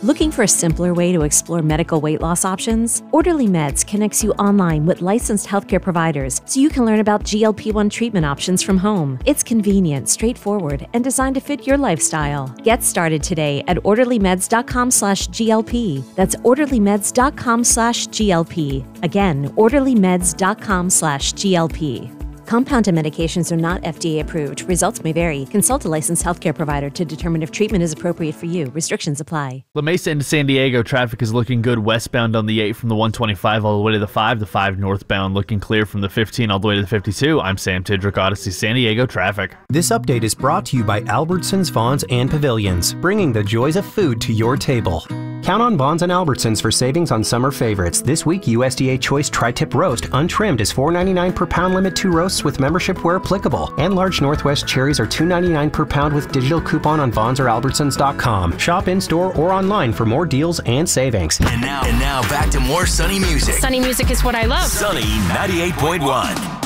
Looking for a simpler way to explore medical weight loss options? Orderly Meds connects you online with licensed healthcare providers so you can learn about GLP-1 treatment options from home. It's convenient, straightforward, and designed to fit your lifestyle. Get started today at orderlymeds.com/GLP. That's orderlymeds.com/GLP. Again, orderlymeds.com/GLP. Compounded medications are not FDA approved. Results may vary. Consult a licensed healthcare provider to determine if treatment is appropriate for you. Restrictions apply. La Mesa into San Diego, traffic is looking good westbound on the 8 from the 125 all the way to the 5. The 5 northbound looking clear from the 15 all the way to the 52. I'm Sam Tidrick, Odyssey San Diego traffic. This update is brought to you by Albertsons, Vons, and Pavilions, bringing the joys of food to your table. Count on Vons and Albertsons for savings on summer favorites. This week, USDA Choice Tri-Tip Roast untrimmed is $4.99 per pound, limit 2 roasts with membership where applicable. And large Northwest cherries are $2.99 per pound with digital coupon on Vons or Albertsons.com. Shop in-store or online for more deals and savings. And now back to more Sunny Music. Sunny Music is what I love. Sunny 98.1.